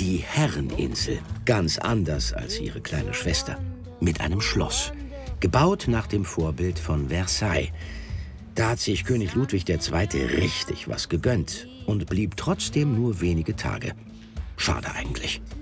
Die Herreninsel, ganz anders als ihre kleine Schwester. Mit einem Schloss, gebaut nach dem Vorbild von Versailles. Da hat sich König Ludwig II. Richtig was gegönnt und blieb trotzdem nur wenige Tage. Schade eigentlich.